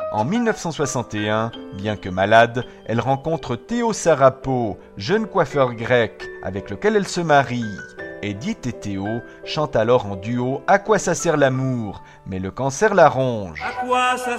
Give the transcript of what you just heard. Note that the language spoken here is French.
En 1961, bien que malade, elle rencontre Théo Sarapo, jeune coiffeur grec avec lequel elle se marie. Edith et Théo chantent alors en duo « À quoi ça sert l'amour ?» mais le cancer la ronge. À quoi ça